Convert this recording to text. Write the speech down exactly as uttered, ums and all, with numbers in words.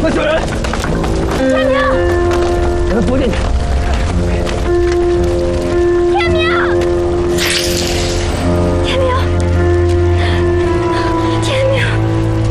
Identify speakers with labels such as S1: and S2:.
S1: 快救人！
S2: 天明，
S1: 把他扶进去。